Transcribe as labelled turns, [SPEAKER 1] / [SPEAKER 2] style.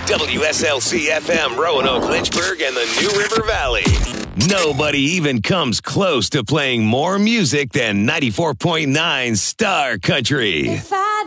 [SPEAKER 1] WSLC FM, Roanoke, Lynchburg, and the New River Valley. Nobody even comes close to playing more music than 94.9 Star Country.
[SPEAKER 2] If I